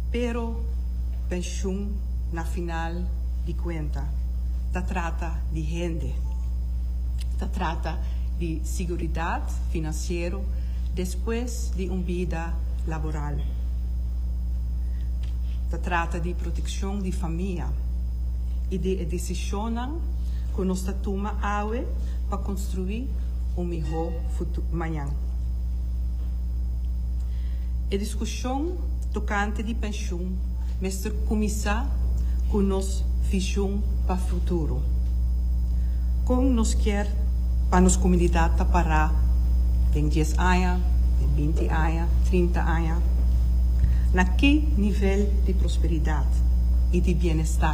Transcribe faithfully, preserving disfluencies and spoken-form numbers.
Pero pensión, na final de cuenta, ta trata de gente, ta trata de seguridad financiera después de uma vida laboral. Ta trata de protección de família e de decisões que nós tomamos hoje para construir um melhor futuro amanhã. A discussão tocante de pensão mestre começar com nossa visão para o futuro. Como nós quer para nossa comunidade parar em dez anos, em vinte anos, trinta anos, naquele nível de prosperidade e de bem-estar